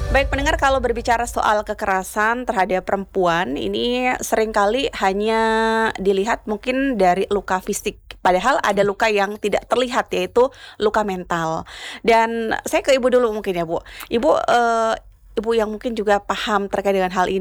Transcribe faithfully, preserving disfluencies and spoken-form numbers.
Baik pendengar, kalau berbicara soal kekerasan terhadap perempuan, ini seringkali hanya dilihat mungkin dari luka fisik. Padahal ada luka yang tidak terlihat, yaitu luka mental. Dan saya ke Ibu dulu mungkin ya, Bu. Ibu, eee, Ibu yang mungkin juga paham terkait dengan hal ini.